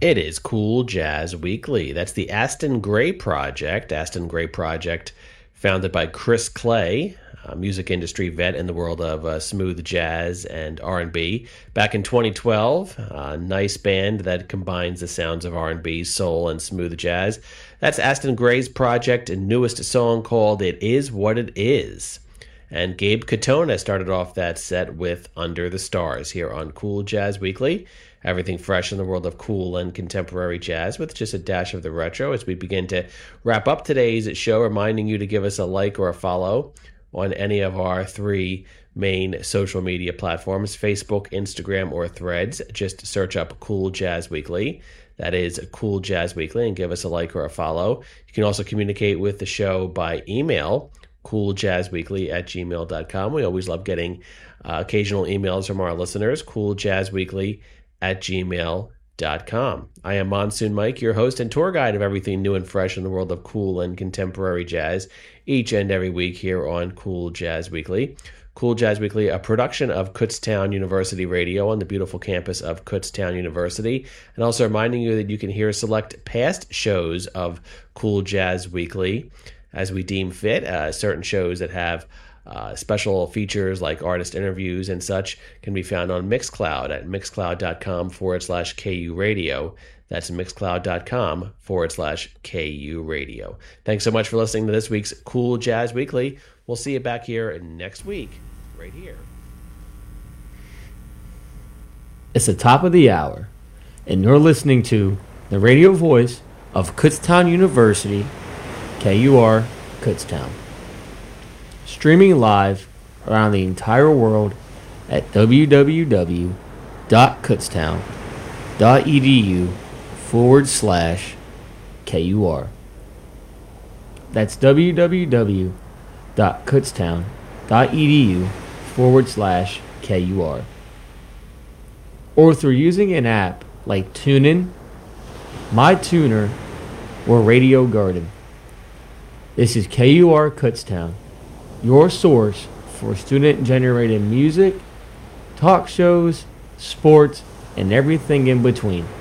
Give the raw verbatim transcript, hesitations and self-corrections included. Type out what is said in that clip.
It is Cool Jazz Weekly. That's the Aston Gray Project. Aston Gray Project, founded by Chris Clay, a music industry vet in the world of uh, smooth jazz and R and B. Back in twenty twelve, a nice band that combines the sounds of R and B, soul, and smooth jazz. That's Aston Gray's project and newest song called It Is What It Is. And Gabe Katona started off that set with Under the Stars here on Cool Jazz Weekly. Everything fresh in the world of cool and contemporary jazz with just a dash of the retro as we begin to wrap up today's show, reminding you to give us a like or a follow on any of our three main social media platforms, Facebook, Instagram, or Threads. Just search up Cool Jazz Weekly. That is Cool Jazz Weekly, and give us a like or a follow. You can also communicate with the show by email, cooljazzweekly at gmail dot com. We always love getting uh, occasional emails from our listeners, cooljazzweekly at gmail dot com. I am Monsoon Mike, your host and tour guide of everything new and fresh in the world of cool and contemporary jazz, each and every week here on Cool Jazz Weekly. Cool Jazz Weekly, a production of Kutztown University Radio on the beautiful campus of Kutztown University, and also reminding you that you can hear select past shows of Cool Jazz Weekly as we deem fit. Uh, certain shows that have Uh, special features like artist interviews and such can be found on Mixcloud at mixcloud.com forward slash KU radio. That's mixcloud.com forward slash KU radio. Thanks so much for listening to this week's Cool Jazz Weekly. We'll see you back here next week, right here. It's the top of the hour, and you're listening to the radio voice of Kutztown University, K U R, Kutztown. Streaming live around the entire world at www.kutztown.edu forward slash KUR. That's www.kutztown.edu forward slash KUR. Or through using an app like TuneIn, MyTuner, or Radio Garden. This is K U R Kutztown, your source for student-generated music, talk shows, sports, and everything in between.